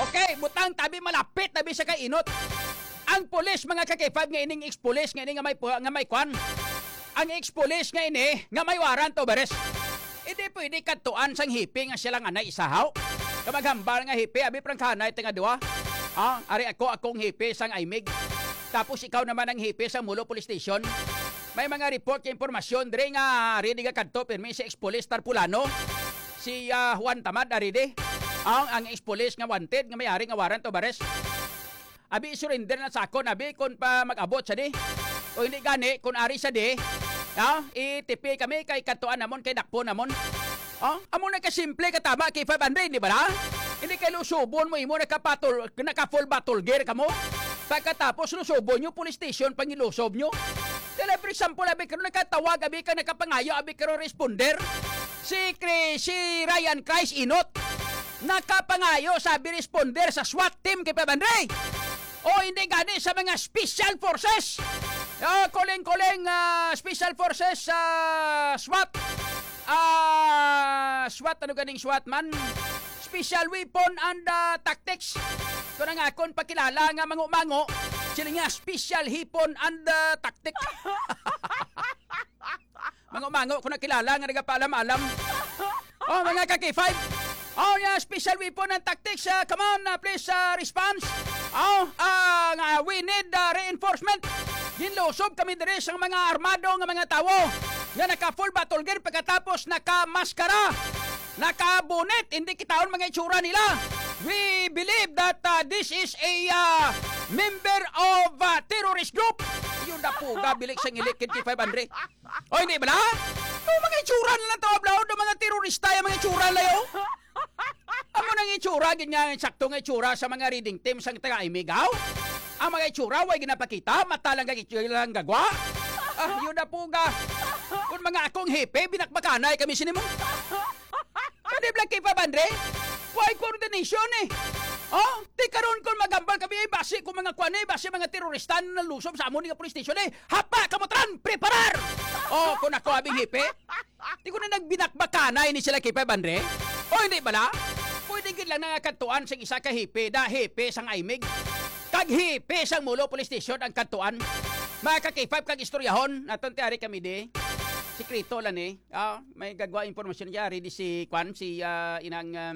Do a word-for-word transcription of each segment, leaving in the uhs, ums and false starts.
Okay, butang tabi malapit tabi sa kay inot. Ang pulis mga ka-K five nga ining ex-pulis nga ini nga may nga may kwan. Ang ex-pulis nga ini nga may warrant o bares. Hindi pwede katuan sang hipi nga silang anay isahaw. Kamaghambal nga hipi abi prangkanay tinga duwa. Ah, ari ako akong hipi sang Aimig. Tapos ikaw naman ang hipi sa Mulo Police Station. May mga report nga impormasyon dre nga ready nga kadto pirmi si ex-pulis Tarpulano. Si uh, Juan Tamad aride. Ang ang ex-pulis nga wanted nga may-ari nga warrant o bares. Abi surrender na sa akon abi kun pa mag-abot sa di. O hindi gani kun ari sa di. Ha? Itipi kami kay katuan namon kay dakpo namon. Ha? Amo na ka simple katama kay five hundred di ba na? Hindi kay lusubon mo imo nakapatol naka full battle gear kamo. Pagkatapos lusubon nyo police station pangilusob nyo. Dala for example abi karon nakatawag abi ka nakapangayo abi karon responder. Si Chris, si Ryan Christ Inot. Nakapangayo sabi responder sa SWAT team kay Pabandre. O hindi gani sa mga special forces. Uh, Koleng-koleng uh, special forces sa uh, SWAT. Uh, SWAT, ano ganing SWAT man? Special weapon and uh, tactics. Ito na nga akong pakilala nga mango-mango. Sila nga special hipon and uh, tactic. Mango-mango kung nakilala nga nagapaalam-alam. Oh, mga ka-K five. Oh, yeah, special weapon and tactics. Uh, come on, uh, please uh, response. Oh, uh, uh, we need uh, reinforcement. Ginlusob kami dire sa mga armado nga mga tawo. Nga naka-full battle gear pagkatapos naka-maskara. Naka-bonnet. Hindi kitaon mga itsura nila. We believe that uh, this is a uh, member of uh, terrorist group. Yun na po, gabilik sa ngilik kay five hundred. O, hindi ba na? O, mga itsura na lang tawablaw ng mga terorista yung mga itsura layo. Amo nang itsura, ganyan sakto nga itsura sa mga reading team sang taga-imigaw. Ang mga itsura, way ginapakita, mata lang lang gagwa. Ah, yun na po ga. Kung mga akong hepe, binakbakanay kami sinimo. Kadi blang kay Pabandre, way coordination eh. Oh, di karon kung magambal kami, basi kung mga kwan eh, basi mga terorista na lusob sa amon nga police station eh. Hapa, kamotran, preparar! Oh, kung ako abing hepe, di ko na nagbinakbakanay ni sila kay Pabandre. O hindi ba na? Pwede gid lang nangakatuan sa isa ka hipe da hipe sang Aimig. Kag hipe sang Mulo Police Station ang katuan. Mga ka-K five kag istoryahon naton tiari kami di. Sikreto lang eh. Ah, may gagwa impormasyon diari di si Kwan si uh, inang um,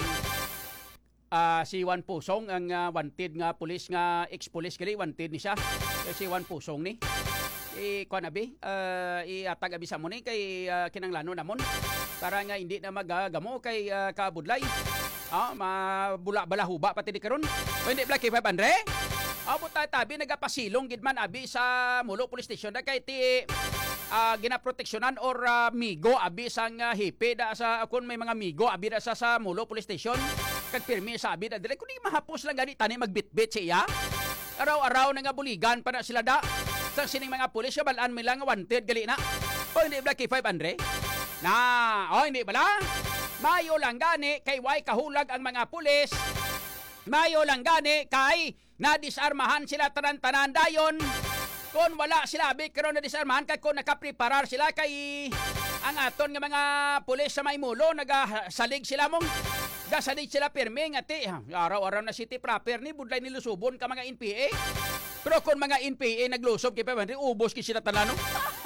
uh, si Juan Pusong ang uh, wanted nga pulis nga ex-pulis gali wanted ni siya. Si Juan Pusong ni. Eh Kwan abi uh, iatag abi sa mo ni kay uh, kinanglano namon. Para nga hindi na magagamo kay uh, kabudlay. Ah, mabula balahuba pati di karon. O hindi black kay five hundred. Ah, buta tabi nagapasilong gid man abi sa Mulo Police Station da kay ti uh, ginaproteksyonan or uh, migo abi sang uh, hipe da sa kun may mga migo abi da sa sa Mulo Police Station. Kag pirmi sa abi da dire kun di mahapos lang gani tani magbitbit siya. Araw-araw na nga buligan pa na sila da. Sa sining mga pulis balaan mi lang wanted gali na. O hindi black kay five hundred. Na, o hindi bala? Mayo lang gani kay way kahulag ang mga pulis. Mayo lang gani kay nadisarmahan sila tanan-tanan dayon. Kung wala sila abi karon nadisarmahan kay kung nakapreparar sila kay ang aton nga mga pulis sa Maymulo nagasalig sila mong gasalig sila pirmi nga ti araw-araw na city proper ni budlay nilusubon ka mga N P A. Pero kung mga N P A naglusob kay pa ubos kay sila tanan.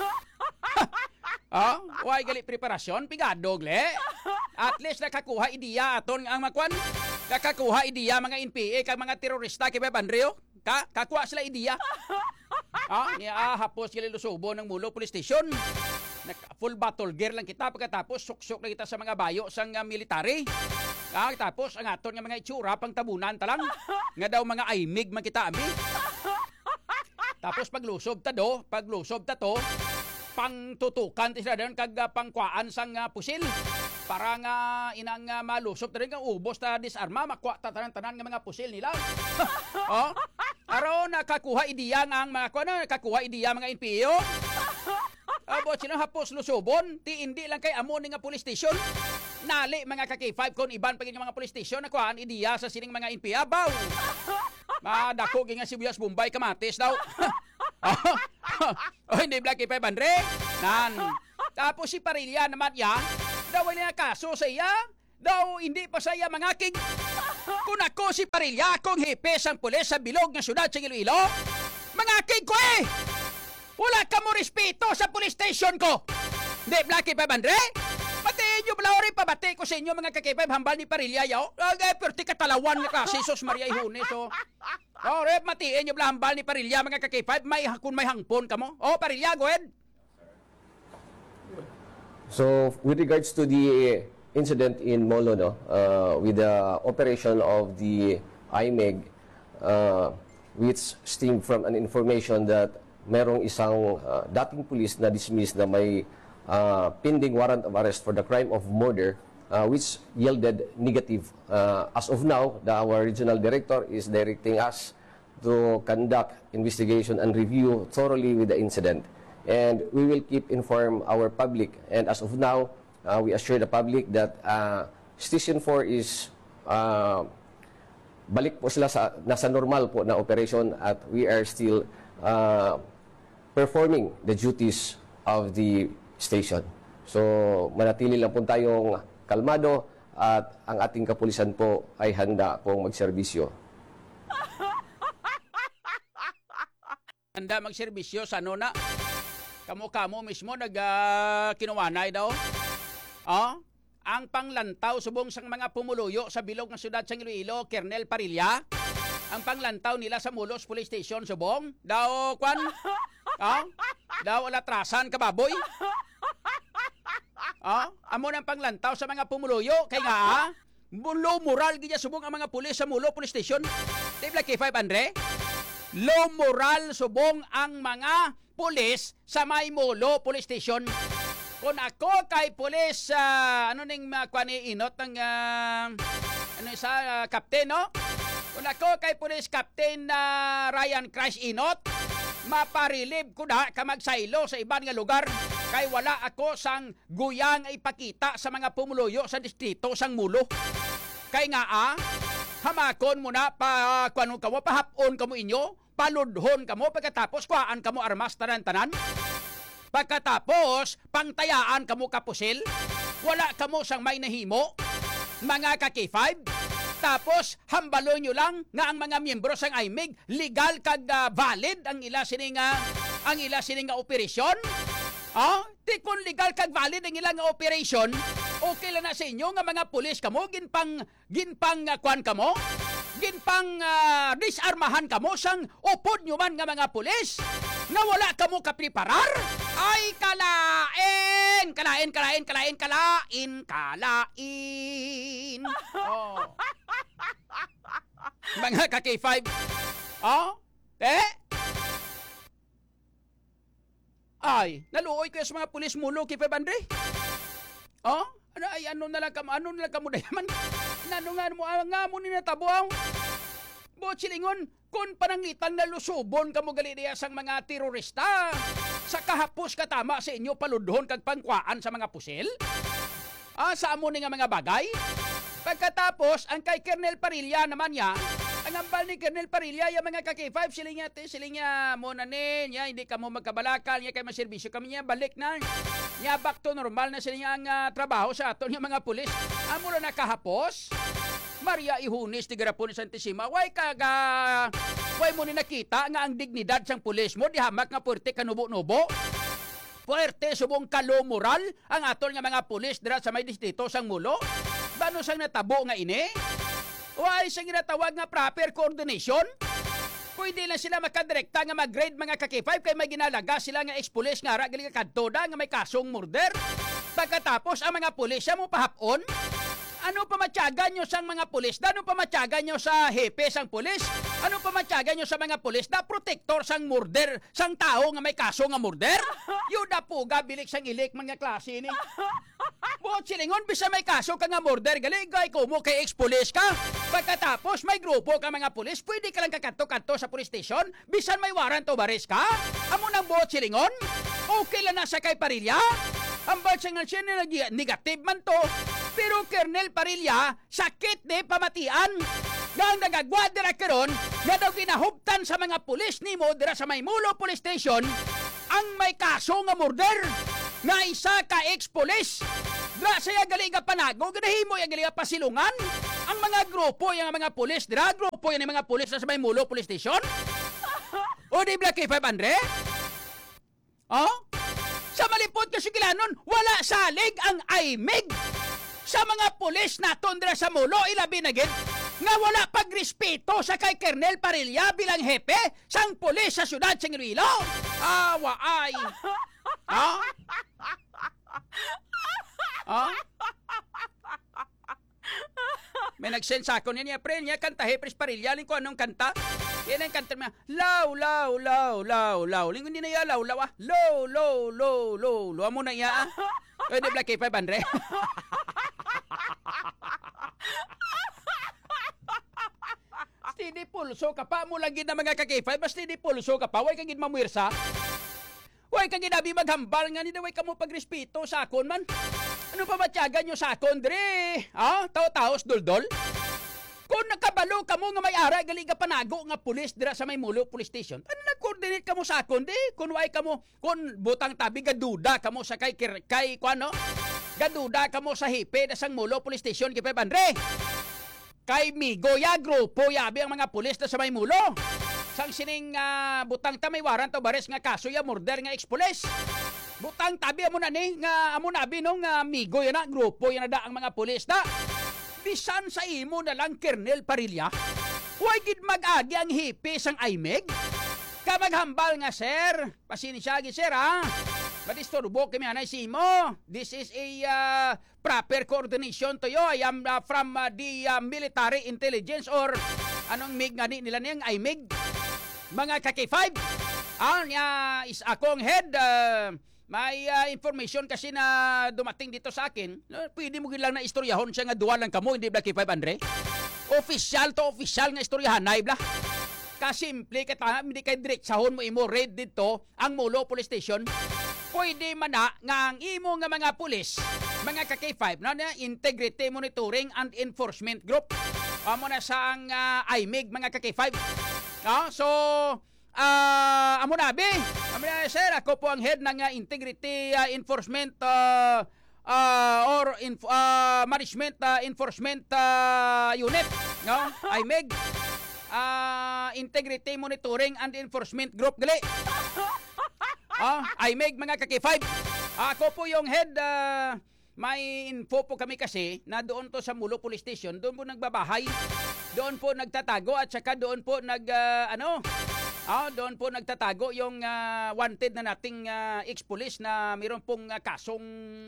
Ah, way gali preparasyon pigado gle. At least nakakuha ideya aton ang makwan. Nakakuha ideya mga N P A kag mga terorista kay Bandreo. Ka kakuha sila ideya. Ah, niya ah, hapos gali lusubo ng Mulo Police Station. Naka full battle gear lang kita pagkatapos suksok na kita sa mga bayo sang uh, military. Ah, tapos ang aton nga mga itsura pang tabunan talang nga daw mga Aimig man kita abi. Tapos paglusob ta do, paglusob ta to pang tutukan ti sila dayon kag uh, pangkuaan sang uh, pusil para nga inang uh, malusop ta rin nga ubos ta disarma makwa ta tanan-tanan nga mga pusil nila. Oh, aron nakakuha ideya ang mga kuno nakakuha ideya mga N P A. Abo sila hapos lusubon ti indi lang kay amo ni nga police station. Nali mga ka-K five kon iban pagin nga mga police station nakuhaan ideya sa sining mga N P A baw. Madako gi nga Sibuyas Bombay Kamatis daw. Oh, hindi black kay five hundred. Nan. Tapos si Parilla naman ya, daw wala na kaso sa iya. Daw hindi pa saya mangaking. Kung ako si Parilla, akong hipes ang pulis sa bilog nga syudad sa Iloilo. Mga king ko eh! Wala ka mo respeto sa police station ko! Di, Blacky Five Andre? Batiin nyo bala rin, pabati ko sa inyo mga kakipay, hambal ni Parilla, yaw. Agay, perti katalawan nga klase, sos Maria Ihunes, so. O, rep, matiin nyo bala hambal ni Parilla, mga kakipay, may, kung may hangpon ka mo. O, Parilla, go ahead. So, with regards to the incident in Molo, no, uh, with the operation of the I M E G, uh, which stemmed from an information that merong isang uh, dating pulis na dismissed na may uh, pending warrant of arrest for the crime of murder, uh, which yielded negative. Uh, as of now, the, our regional director is directing us to conduct investigation and review thoroughly with the incident. And we will keep inform our public. And as of now, uh, we assure the public that uh, Station four is uh, balik po sila sa nasa normal po na operation at we are still uh, performing the duties of the station. So manatili lang po tayong kalmado at ang ating kapulisan po ay handa pong magserbisyo. Handa magserbisyo sa ano na? Kamo-kamo mismo nag uh, kinuwanay daw. Oh? Ang panglantaw subong sang mga pumuluyo sa bilog ng syudad sa Iloilo, Kernel Parilla. Ang panglantaw nila sa Mulos Police Station subong. Daw kwan? Oh? Daw alatrasan ka baboy? Oh? Amo nang panglantaw sa mga pumuluyo kay nga ah? Low moral gid subong ang mga pulis sa Mulo Police Station. Di Blacky Five Andre? Low moral subong ang mga pulis sa may Mulo Police Station. Kung ako kay pulis uh, ano ning uh, kwani inot ng uh, ano sa uh, captain no? Kung ako kay pulis captain na uh, Ryan Crash Inot, maparilib ko na ka magsaylo sa ibang nga lugar kay wala ako sang guyang ipakita sa mga pumuluyo sa distrito sang Mulo. Kay nga ah, hamakon mo na pa uh, kuno kamo pahapon kamo inyo. Paludhon kamo pagkatapos kuhaan kamo armas tanan-tanan. Pagkatapos pangtayaan kamo kapusil. Wala kamo sang may nahimo. Mga ka-K five. Tapos hambalo nyo lang nga ang mga miyembro sang I M E G legal kag uh, valid ang ila sining uh, ang ila sining nga operasyon. Ah, di kun legal kag valid ang ila nga operasyon, okay lang na sa inyo nga mga pulis kamo ginpang ginpang uh, kwan kamo. Ginpang uh, disarmahan kamo sang upod nyo man nga mga pulis nga wala kamo kapreparar. Ay kalain, kalain, kalain, kalain, kalain, kalain. Oh. Mga ka-K five. Oh? Eh? Ay, naluoy ko sa mga pulis Mulo, K five Andre. Oh? Ano, ay, ano na lang kamo, ano na lang kamo dayaman? Ano nga mo, nga mo ni natabuaw? Botsilingon, kung panangitan na lusubon kamo gali diya sang mga terorista, sa kahapos katama sa inyo paludhon kag pangkwaan sa mga pusil? Ah, sa amo ni nga mga bagay? Pagkatapos, ang kay Kernel Parilla naman niya, ang ambal ni Kernel Parilla, yung mga ka-K five, sila nga, sila nga, mo na nin, ya, hindi ka mo magkabalakal, ya, kay maservisyo kami niya, balik na. Ya, back to normal na sila nga ang uh, trabaho sa aton yung mga pulis. Amo na nakahapos, Maria Ihunes, tigarapon ni Santissima, way kaga, way mo ni nakita nga ang dignidad sang pulis mo, di hamak nga puwerte kanubo-nubo. Puwerte subong kalo moral ang aton nga mga pulis dira sa may distrito sang Mulo. Bano sang natabo nga ini? Way sang ginatawag nga proper coordination? Pwede lang sila makadirekta nga mag-grade mga ka-K five kay may ginalaga sila nga ex-pulis nga ra gali ka kadtoda nga may kasong murder. Pagkatapos ang mga pulis siya mo pahapon. Ano pa matyagan nyo sang mga pulis? Ano pa matyagan nyo sa hepe sang pulis? Ano pa matyagan nyo sa mga pulis na protector sang murder sang tao nga may kaso nga murder? Yuda po gabilik sang ilik mga klase ni. Buot silingon, bisa may kaso ka nga murder, galigay ko mo kay ex-pulis ka. Pagkatapos may grupo ka mga pulis, pwede ka lang kakanto-kanto sa police station, bisan may warrant o baris ka. Amo nang buot silingon? Okay lang na sa kay Parilla? Ang bansang nga siya na negative man to. Pero Kernel Parilla, sakit ni pamatian. Nang nagagwad dira karon, nga daw ginahubtan sa mga pulis nimo dira sa Maymulo Police Station, ang may kaso nga murder nga isa ka ex-pulis. Dra saya gali nga panago, ganahimo ya gali nga pasilungan. Ang mga grupo, yung mga pulis, dira, grupo yan yung mga pulis na sa may Mulo Police Station? O di Black K five, Andre? Oh? Sa malipot kasi kilanon, wala salig ang I M E G sa mga pulis na tundra sa Mulo, ilabi na gid nga wala pagrespeto sa kay Colonel Parilla bilang hepe sang pulis sa syudad sa Iloilo. Awa ay. Ha? Ha? May nag-send sa ako niya, pre, niya kanta, Hepres Parilla, ling ko anong kanta? Yan ang kanta niya, law, law, law, law, law. Ling hindi na iya, law, law, ah. Low, low, low, low, low. Amo na iya, ah. Pwede Black K five, Andre? Stidi pulso ka pa, mo lagi na mga ka-K five, basta stidi pulso ka pa, way kang gid mamwirsa. Way kang ginabi maghambal nga, hindi way ka mo pagrespeto sa akon man. Ano pa matyagan nyo sa akon, Dre? Ah, tao-taos, dol-dol? Kung nakabalo ka mo nga may ara, gali ka panago nga pulis dira sa may Mulo Police Station, ano nag-coordinate ka mo sa akon, di? Kung way ka mo, kung butang tabi, gaduda ka mo sa kay, kay, kung ano? Gaduda ka mo sa hipe na sang Mulo Police Station, kay Pepe Andre. Kay Migo ya, grupo yabi ang mga pulis na sa may Mulo. Sang sining uh, butang ta may warrant o bares nga kaso ya murder nga ex-pulis. Butang tabi amo na ni nga amo nabi nung uh, Migo yan na grupo yan na da ang mga pulis da. Bisan sa imo na lang Colonel Parilla. Huwag gid mag-agi ang hipis ang I M E G. Kamaghambal nga sir. Pasensya gi sir ha. Madisturbo kami anay si mo. This is a uh, proper coordination to you. I am uh, from uh, the uh, military intelligence or anong M I G nga ni nila niyang I M E G. Mga ka-K five. Ang uh, is akong head. Uh, may uh, information kasi na dumating dito sa akin. No, pwede mo lang na istoryahon siya nga duwa lang kamo. Hindi Black K five, Andre? Official to official nga istoryahan. Nay, bla. Kasimple kita. Hindi kay diretsahon mo imo raid dito ang Mulo Police Station. Pwede man na nga ang imo nga mga pulis, mga ka-K five, no, na Integrity Monitoring and Enforcement Group. Amo na sa ang uh, I M E G, mga ka-K five. No? So, uh, amo na, be. Amo na, sir, ako po ang head ng uh, Integrity uh, Enforcement uh, uh, or inf- uh, Management uh, Enforcement uh, Unit. No? I M E G. Uh, Integrity Monitoring and Enforcement Group. Gali. Ah, I M E G, mga ka-K five. Ako po yung head. Uh, may info po kami kasi na doon to sa Mulo Police Station, doon po nagbabahay. Doon po nagtatago at saka doon po nag, uh, ano, ah, doon po nagtatago yung uh, wanted na nating uh, ex-police na mayroon pong uh, kasong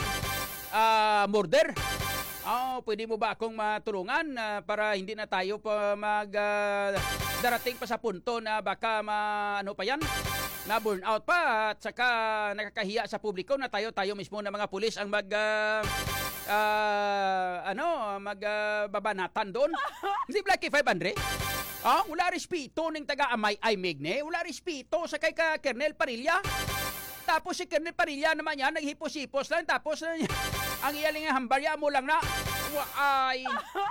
uh, murder. Ah, pwede mo ba akong matulungan uh, para hindi na tayo pa mag uh, darating pa sa punto na baka ma, ano pa yan? Na burn out pa at saka nakakahiya sa publiko na tayo-tayo mismo na mga pulis ang mag uh, uh, ano magbabanatan uh, doon. Hindi Black K five, Andre? Ah, wala respeto ning taga-amay I M E G ne. Wala respeto sa kay ka Colonel Parilla. Tapos si Colonel Parilla naman yan naghipos-hipos lang tapos uh, ang iyaling hambarya mo lang na ay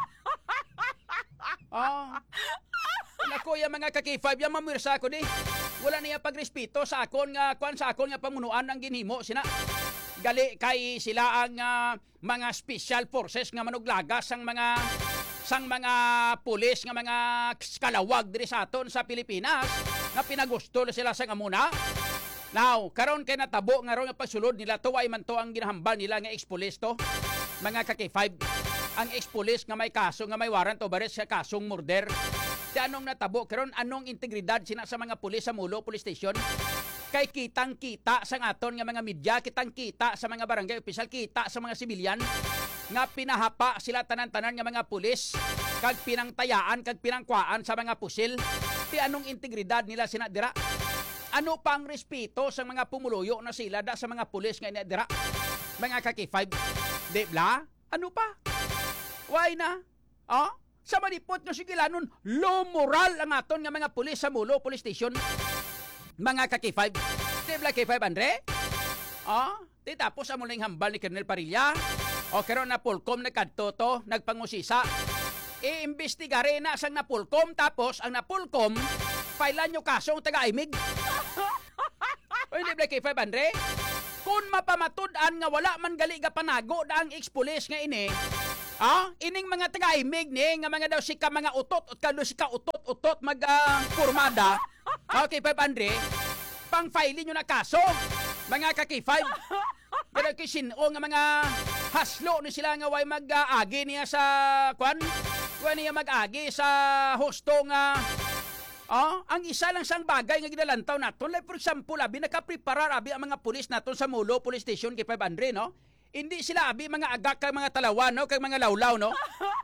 ah nako yung mga ka-K five yung mamirsa ko di. Wala niya pagrespeto sa akon nga kwan sa akon nga pamunuan ang ginhimo sina. Gali kay sila ang uh, mga special forces nga manuglagas sang mga sang mga pulis nga mga kalawag diri sa aton sa Pilipinas nga pinagusto sila sang amuna. Now, karon kay natabo nga ron nga pagsulod nila to ay man to ang ginahambal nila nga ex-police to. Mga ka-K five, ang ex-police nga may kaso nga may warrant o bares sa kasong murder. Di anong natabo karon anong integridad sina sa mga pulis sa Mulo Police Station? Kay kitang-kita sa aton nga mga media, kitang-kita sa mga barangay official, kita sa mga sibilyan nga pinahapa sila tanan-tanan nga mga pulis kag pinangtayaan kag pinangkwaan sa mga pusil. Di anong integridad nila sina dira? Ano pang respeto sa mga pumuluyo na sila da sa mga pulis nga inadira? Mga ka-K five, di bla? Ano pa? Why na? Ah? Sa malipot nga sigilanon, low moral ang aton nga mga pulis sa Mulo Police Station. Mga ka-K five, di bla K five, Andre? Ah? Di tapos ang muling hambal ni Colonel Parilla. O karon na Pulcom nagkadto to, nagpangusisa. I-imbestigare na sang na Pulcom tapos ang na Pulcom failan nyo kaso ang taga-I M E G. O hindi Black K five, Andre? Kung mapamatud-an nga wala man gali ga panago da ang ex-police nga ini, Ah, ining mga taga-imig ni nga mga daw sika mga utot at kado sika utot-utot mag uh, pormada. Okay, five hundred. Pang file nyo na kaso. Mga ka-K five. Ganun kisino nga mga haslo ni sila nga way mag-agi niya sa kwan. Kwan niya mag-agi sa husto nga oh, ang isa lang sang bagay nga ginalantaw naton. Like for example, abi nakapreparar abi ang mga pulis naton sa Molo Police Station kay five hundred, no? Hindi sila abi mga agak kag mga talawan, no? Kag mga lawlaw, no?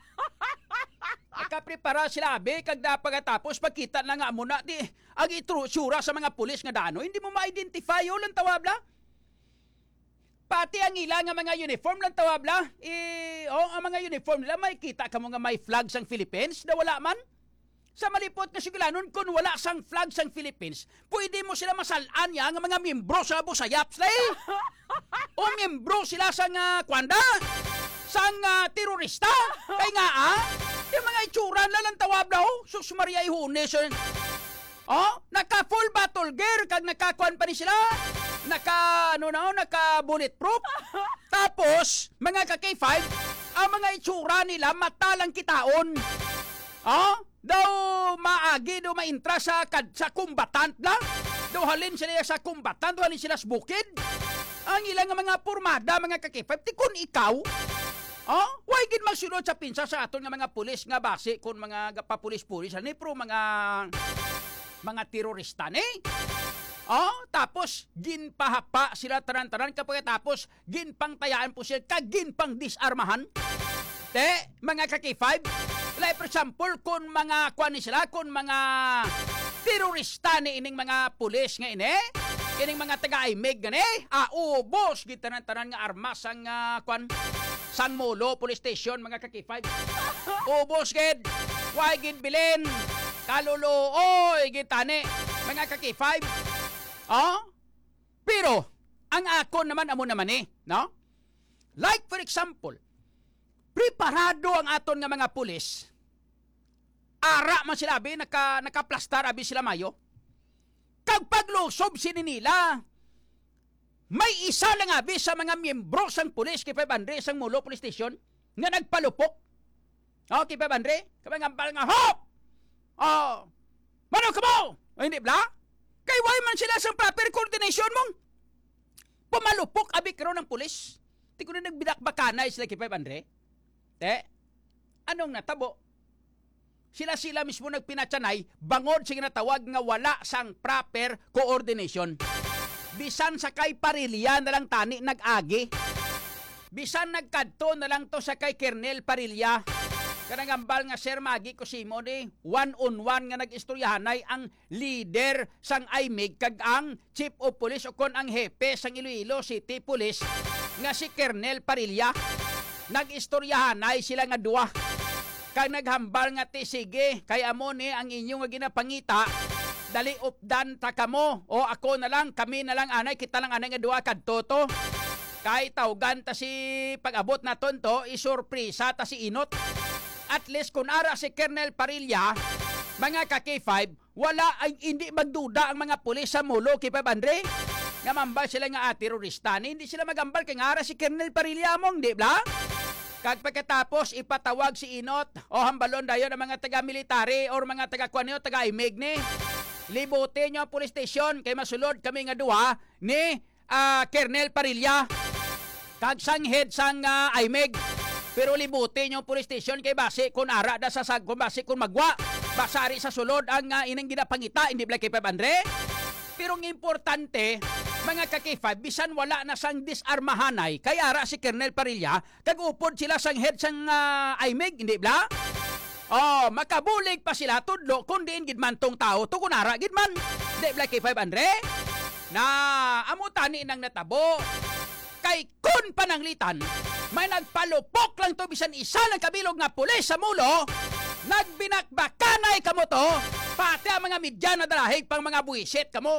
Nakaprepara sila abi kag pagkatapos pagkita na nga muna di ang itrusura sa mga pulis nga dano. Hindi mo ma-identify yun lang tawabla. Pati ang ilang nga mga uniform lang tawabla. Eh, oh, ang mga uniform nila may kita ka mo nga may flag sang Philippines na wala man. Sa malipot nga sigulanon, kung wala sang flag sang Philippines, pwede mo sila masalaan ya nga mga miyembro sa Abu Sayyaf. Eh. O miyembro sila sang uh, kwanda, sang uh, terorista. Kaya nga ah, yung mga itsura na lang tawab na oh, sus Maria Ihunes. Oh, naka full battle gear, kag nakakuan pa ni sila. Naka, ano na, naka bulletproof. Tapos, mga ka-K five, ang mga itsura nila mata lang kitaon. Oh, daw maagi daw maintra sa kad sa kumbatant lang. Daw halin sila sa kumbatant, daw halin sila sa bukid. Ang ilang mga pormada, mga ka-K five, ti kun ikaw, oh, why gid magsulod sa pinsa sa aton nga mga pulis nga base kun mga papulis-pulis ani pro mga mga terorista ni. Oh, tapos ginpahapa sila taran-taran kapag tapos ginpangtayaan po sila kag ginpang disarmahan. Te, mga ka-K five, like for example, kung mga kuan ni sila, kung mga terorista ni ining mga pulis nga ini, ining mga taga-imig gani, ah, ubos gitanan-tanan nga armas ang uh, kuan San Molo Police Station, mga ka-K five. Ubos gid, why gid bilin, kalulo, oy gitani, mga ka-K five. Oh? Pero ang ako naman amo naman eh, no? Like for example, preparado ang aton nga mga pulis. Ara man sila abi, naka, nakaplastar abi sila mayo. Kag paglusob sini nila, may isa lang abi sa mga miyembro sang pulis kay five hundred sang Molo Police Station nga nagpalupok. Okay, five hundred? Kapag nga nga, hop! Oh! Mano ka mo? O hindi bla? Kay why man sila sang proper coordination mong? Pumalupok abi karon ng pulis. Di ko na nagbidakbakanay sila kay five hundred. Te, anong natabo? Sila-sila mismo nagpinatsanay, bangod sa ginatawag nga wala sang proper coordination. Bisan sa kay Parilya na lang tani nag-agi. Bisan nagkadto na lang to sa kay Kernel Parilya. Kanang ambal nga Sir Magi Cosimo ni one-on-one nga nag-istoryahanay ang leader sang I M I G kag ang Chief of Police o kon ang hepe sang Iloilo City Police nga si Kernel Parilya. Nag-istoryahanay sila nga duwa. Kag naghambal nga ti sige kay amo ni ang inyo nga ginapangita dali updan ta kamo o ako na lang kami na lang anay kita lang anay nga duwa kadto to. Kay tawgan ta si pag-abot naton to isurpresa ta si Inot. At least kung ara si Kernel Parilya, mga ka-K five, wala ay hindi magduda ang mga pulis sa Molo kay five hundred. Nga mambal sila nga ah, terorista ni, hindi sila magambal kay nga ara si Kernel Parilya mong, di ba? Kag pagkatapos ipatawag si Inot o hambalon dayon ang mga taga-military or mga taga-kwanyo, taga-I M I G ni. Libutin nyo ang police station kay masulod kami nga duha ni uh, Kernel Parilya. Kag sang head sang uh, I M I G. Pero libutin yung police station kay base kung ara da sa sag, kung base kung magwa. Basari sa sulod ang uh, inang ginapangita, hindi black kay five hundred. Pero ang importante, mga ka-K five, bisan wala na sang disarmahanay, kay ara si Kernel Parilya, kag-upod sila sang head sang uh, I M I G, hindi bla? Oh, makabulig pa sila tudlo kung diin gidman tong tao, to kung ara gidman. Hindi black kay five hundred. Na amutani nang natabo. Kay kun pananglitan, may nagpalupok lang to bisan isa lang kabilog nga pulis sa Mulo, nagbinakbakanay kamo to, pati ang mga midya na dalahig pang mga buwisit kamo.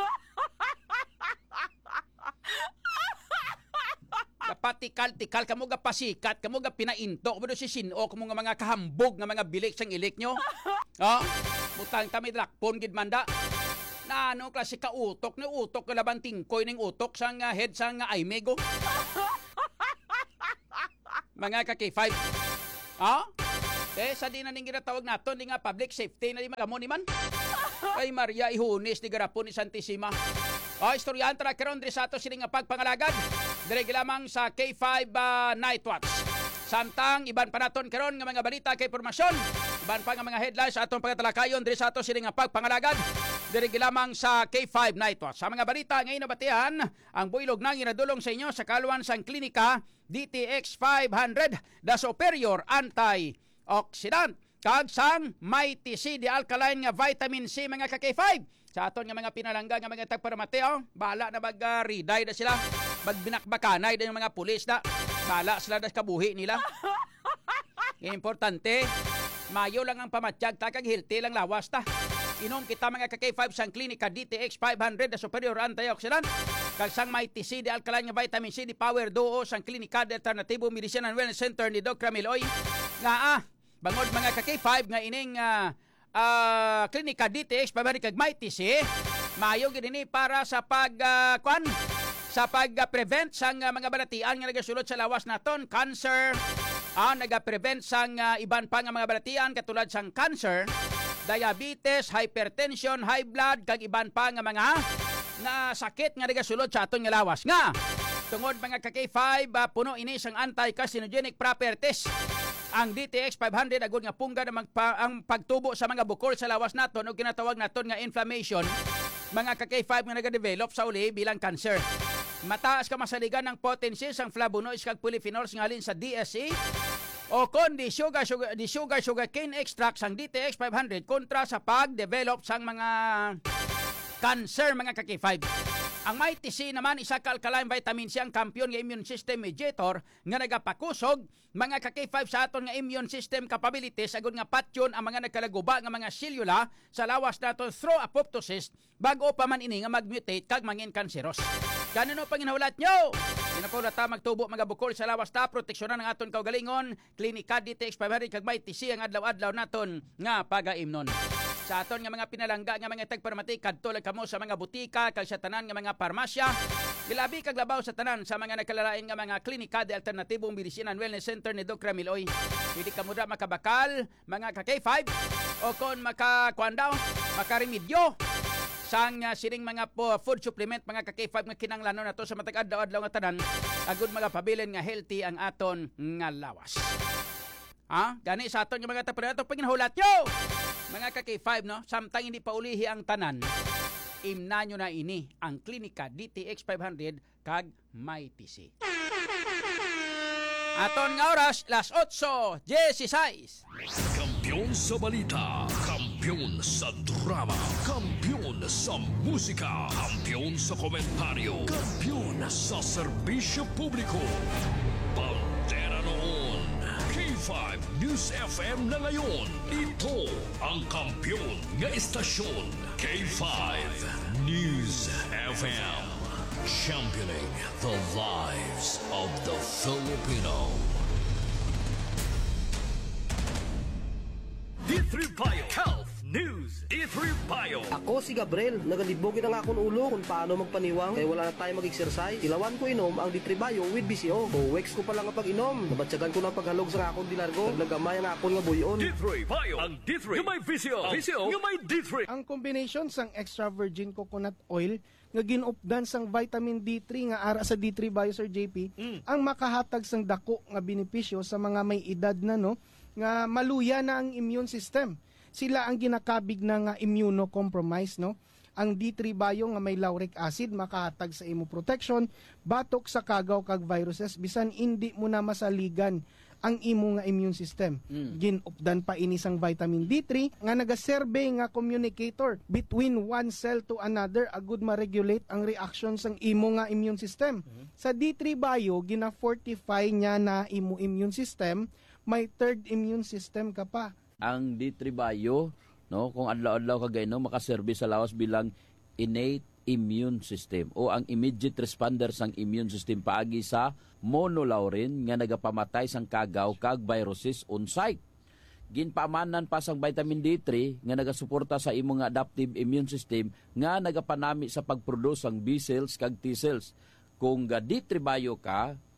Kapatikal-tikal kamo ga pasikat, kamo ga pinainto, kamo si sino, kamo nga mga kahambog nga mga bilik sang ilik nyo. Oh, butang kami lakpon gid manda. Na ano klase ka utok ni utok ka laban tingkoy ning utok sang uh, head sang uh, I M I G. Mga ka-K five, Ah? Eh, sa di na ning ginatawag naton, di nga public safety na di magamo ni man. Ay, Maria, ihunis di garapon ni Santissima. O, istoryan, tara karon diri sa ato sini nga pagpangalagad. Diri lamang sa K five uh, Night Watch. Samtang, iban pa naton karon nga mga balita kay pormasyon. Iban pa nga mga headlines sa atong pagtalakayon diri sa ato sini nga pagpangalagad. Diri lamang sa K five Night Watch. Sa mga balita ngayon nabatihan, ang builog nang inadulong sa inyo sa kaluan sang klinika D T X five hundred, the superior anti-oxidant. Kag sang Mighty C, the alkaline nga vitamin C mga ka K five. Sa aton nga mga pinalangga nga mga tagparamateo, bala na mag-reday na sila. Magbinakbakanay na yung mga pulis na. Bala sila na kabuhi nila. Importante, mayo lang ang pamatsyag, takag hilti lang lawas ta. Inom kita mga ka K five sang klinika D T X five hundred na superior antioxidant. Kag sang Mighty C, the alkaline nga vitamin C, the power duo sang klinika de Alternativo Medicine and Wellness Center ni Doc Ramiloy. Nga ah, bangod mga ka K five nga ining uh, uh, klinika D T X five hundred kag Mighty C, mayo gid ini para sa pag uh, kwan sa pag-prevent sang uh, mga balatian nga nagasulod sa lawas naton, cancer, ah, naga-prevent sang uh, iban pa nga mga balatian katulad sang cancer, diabetes, hypertension, high blood, kag iban pa nga mga na sakit nga nagasulod sa aton nga lawas. Nga, tungod mga ka K five, uh, puno ini sang anti-carcinogenic properties. Ang D T X five hundred agud nga pungga na magpa, ang pagtubo sa mga bukol sa lawas naton o ginatawag naton nga inflammation, mga ka K five nga nagadevelop sa uli bilang cancer. Mataas ka masaligan ng potency sang flavonoids kag polyphenols nga halin sa D S C o kon di sugar sugar di sugar sugar cane extract sang D T X five hundred kontra sa pag-develop sang mga cancer mga ka K five. Ang Mighty C naman isa ka alkaline vitamin C ang kampiyon nga immune system mediator nga nagapakusog mga ka K five sa aton nga immune system capabilities agud nga patyon ang mga nagkalaguba nga mga selula sa lawas naton through apoptosis bago pa man ini nga magmutate kag mangin kanseros. Kanino panginahawlat nyo? Ginapawlat ta magtubo mga bukol sa lawas ta, proteksyonan ang aton kaugalingon, klinika D T X five hundred kag Mighty C ang adlaw-adlaw naton nga pagaimnon. Sa aton nga mga pinalangga nga mga tagparmati kadto lang kamo sa mga butika kag sa tanan nga mga parmasya. Gilabi kag labaw sa tanan sa mga nakalalain nga mga klinika de Alternativo Medicine and Wellness Center ni Doc Ramiloy. Pwede ka mura makabakal mga ka K five o kon makakuan daw, makaremedyo sang uh, sining mga po, food supplement mga ka K five nga kinanglanon nato sa matag adlaw-adlaw nga tanan agud mga pabilin nga healthy ang aton nga lawas. Ha? Gani sa aton nga mga tapunato panginhulat yo. Mga ka K five no, samtang hindi pa ulihi ang tanan, imna nyo na ini ang klinika D T X five hundred kag Mighty C. Aton nga oras, las otso, dieciséis. Kampiyon sa balita, kampiyon sa drama, kampiyon sa musika, kampiyon sa komentaryo, kampiyon sa serbisyo publiko. Pantera noon, K five News F M na ngayon. Ito ang kampiyon nga istasyon, K five News F M. Championing the lives of the Filipino. D three Bio Health News. D three Bio. Ako si Gabriel, nagalibogin ang akong ulo kung paano magpaniwang kaya wala na tayo mag-exercise. Ilawan ko inom ang D three Bio with B C O. O weeks ko pa lang ang pag-inom. Nabatsagan ko ng paghalog sa akong dilargo. Naglagamay ang akong nga buyon. D three Bio. Ang D three yung may B C O. B C O yung may D three. Ang combination sang extra virgin coconut oil nga ginupdan sang vitamin D three nga ara sa D three Bio Sir J P mm. ang makahatag sang dako nga benepisyo sa mga may edad na no nga maluya na ang immune system. Sila ang ginakabig na nga immunocompromised no. Ang D three Bio nga may lauric acid makahatag sa imo protection batok sa kagaw kag viruses bisan hindi mo na masaligan ang imo nga immune system. Mm. Ginupdan pa ini sang vitamin D three nga nagaserbe nga communicator between one cell to another agud ma-regulate ang reaction sang imo nga immune system. Mm. Sa D three Bio gina-fortify niya na imo immune system, may third immune system ka pa. Ang D three Bio, no, kung adlaw-adlaw ka gayno makaserbe sa lawas bilang innate immune system o ang immediate responder sang immune system paagi sa monolaurin nga nagapamatay sang kagaw kag viruses on site. Ginpaamanan pa sang vitamin D three nga nagasuporta sa imong adaptive immune system nga nagapanami sa pagproduce sang B cells kag T cells. Kung ga D three Bio ka,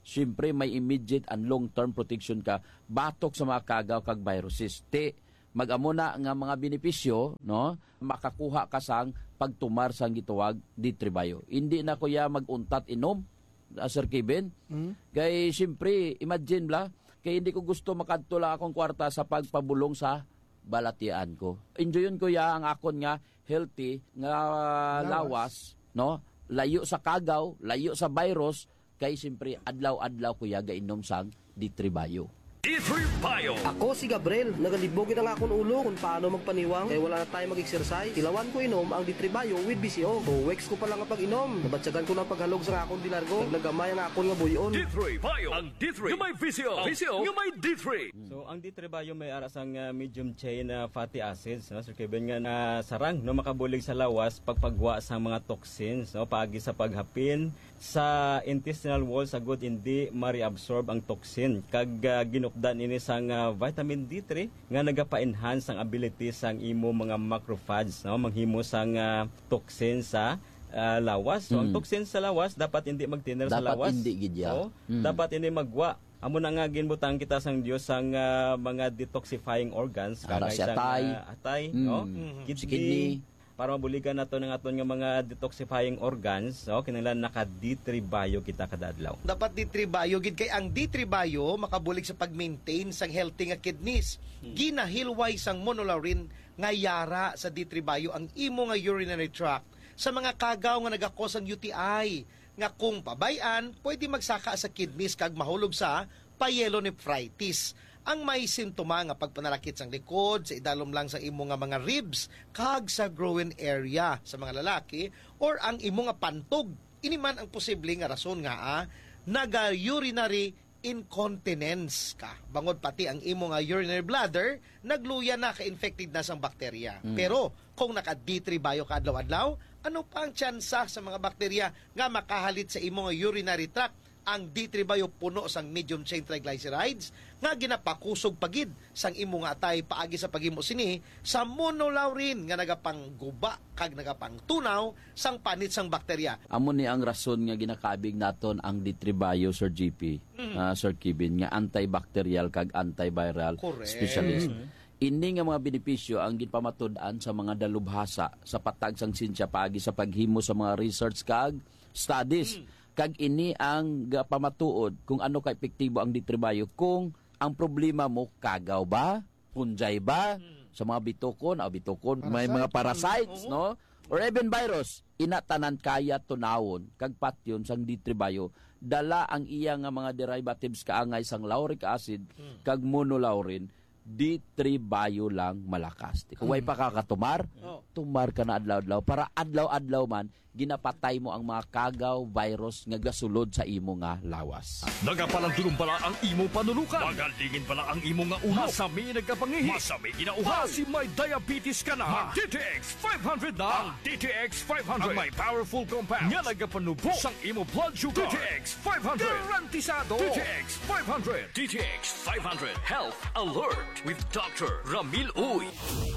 siyempre may immediate and long-term protection ka batok sa mga kagaw kag viruses. Ti mag-amo na nga mga benepisyo, no, makakuha ka sang pagtumar sang gituwag D three bio. Hindi na kuya maguntat inom, uh, Sir Kevin. Mm-hmm. Kay siyempre, imagine bla, kay hindi ko gusto makadto lang akong kwarta sa pagpabulong sa balatian ko. Enjoyin ko ya ang akon nga healthy nga lawas, lawas no? Layo sa kagaw, layo sa virus, kay siyempre adlaw-adlaw ko ya gainom sang D three bio. D three bio. Ako si Gabriel, nagalibog na nga akong ulo kung paano magpaniwang, eh wala na tayo mag-exercise. Ilawan ko inom ang D three bio with B C O. O weeks ko pa lang ang pag-inom. Nabatsagan ko ng paghalog sa akong dilargo. Naglagamay ang akong nga buyon. D three bio. Ang D three nga may V C O. V C O nga may D three. So ang D three bio may aras ang uh, medium chain uh, fatty acids, no? Sir Kevin, nga na sarang no makabulig sa lawas pagpagwa sa mga toxins, no, paagi sa paghapin sa intestinal wall sa good hindi ma-reabsorb ang toxin kag uh, ginupdan ini sang uh, vitamin D three nga nagapa-enhance ang ability sang imo mga macrophages, no, manghimo sang uh, toxin sa uh, lawas. So mm. ang toxin sa lawas dapat hindi magtiner sa lawas. Dapat hindi gidya. So, mm. dapat hindi magwa. Amo na nga ginbutang kita sang Dios sang uh, mga detoxifying organs kagay sang atay, uh, atay mm. no, kidney, kidney, para mabuligan nato ng aton nga mga detoxifying organs, no, kinahanglan naka D three bio kita kada adlaw. Dapat D three bio gid kay ang D three bio makabulig sa pag-maintain sang healthy nga kidneys. Ginahilway sang monolaurin nga yara sa D three bio ang imo nga urinary tract sa mga kagaw nga nagakos ang U T I nga kung pabayan pwede magsaka sa kidneys kag mahulog sa pyelonephritis. Ang may simptoma nga pagpanalakit sang likod, sa idalom lang sa imo nga mga ribs, kag sa groin area sa mga lalaki, or ang imo nga pantog. Ini man ang posible nga rason nga ah, naga-urinary incontinence ka. Bangod pati ang imo nga urinary bladder, nagluya na ka-infected na sang bakterya. Mm. Pero kung naka D three bio ka adlaw-adlaw, ano pa ang tsansa sa mga bakterya nga makahalit sa imo nga urinary tract? Ang D three bio puno sang medium chain triglycerides nga ginapakusog pagid sang imo nga atay paagi sa paghimo sini sa monolaurin nga nagapangguba kag nagapangtunaw sang panit sang bakterya. Amo ni ang rason nga ginakabig naton ang D three bio, Sir G P, mm. uh, Sir Kevin, nga antibacterial kag antiviral Correct. Specialist. Mm. Ini nga mga benepisyo ang ginpamatud-an sa mga dalubhasa sa patag sang sinsya paagi sa paghimo sa mga research kag studies. Mm. Kag ini ang pamatuod kung ano ka epektibo ang D three bio kung ang problema mo kagaw ba, punjay ba, sa mga bitokon, o bitokon, Parasite. May mga parasites, no? Or even virus, inatanan kaya tunawon kag patyon sang D three bio dala ang iya nga mga derivatives kaangay sang lauric acid kag monolaurin. D three bio lang malakas. Kung way pa kakatumar, tumar ka na adlaw-adlaw para adlaw-adlaw man ginapatay mo ang mga kagaw virus nga gasulod sa imo nga lawas. Nagapalandulong pala ang imo panulukan. Magalingin pala ang imo nga ulo. Masami nagkapangihi. Masami ginauhaw. Basi may diabetes ka na. D T X five hundred na. Ang D T X five hundred. Ang may powerful compounds. Nga nagapanubo sang imo blood sugar. D T X five hundred. Garantisado. D T X five hundred. D T X five hundred. Health Alert with Doctor Ramil Uy.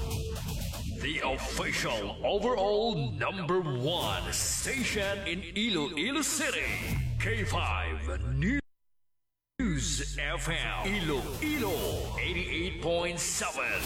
The official overall number one station in Iloilo City. K five News F M. Iloilo eighty-eight point seven.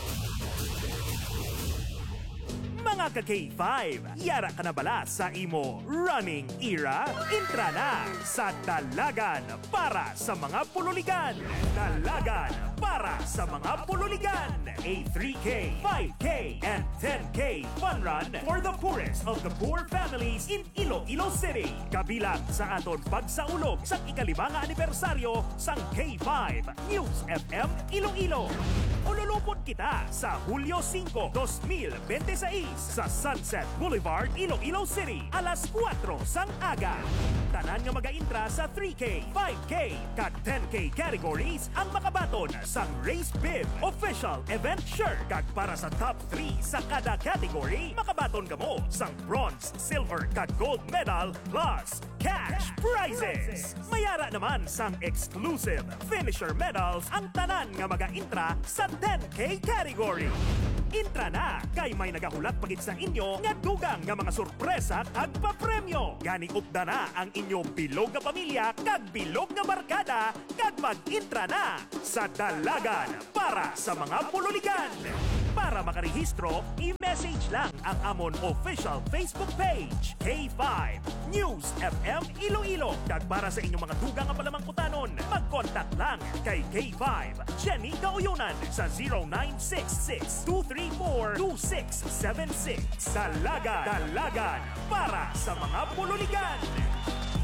Mga ka-K five, yara ka na bala sa imo running era? Intra na sa Dalagan para sa mga pululigan. Dalagan para sa mga pululigan. A three K, five K, and ten K fun run for the poorest of the poor families in Iloilo City. Kabilang sa aton pagsaulog sa ikalimang anibersaryo sang K five News F M Iloilo. Ululupot kita sa Hulyo five, twenty twenty-six sa Sunset Boulevard, Iloilo City, alas kwatro sang aga. Tanan nga mag-intra sa three K, five K, kag ten K categories ang makabaton sang Race Bib official event shirt. Kag para sa top three sa kada category, makabaton ka mo sang bronze, silver, kag gold medal plus cash prizes. Mayara naman sang exclusive finisher medals ang tanan nga mag-intra sa ten K category. Intra na kay may nagahulat pagit sa inyo nga dugang nga mga sorpresa kag papremyo. Gani upda na ang inyo bilog nga pamilya kag bilog nga barkada kag mag-intra na sa Dalagan para sa mga pululigan. Para makarehistro, i-message lang ang amon official Facebook page, K five News F M Iloilo. Kag para sa inyong mga dugang nga palamangkutanon, mag-contact lang kay K five Jenny Gauyunan sa zero nine six six, two three four, two six seven six. Dalagan, Dalagan para sa mga pululigan.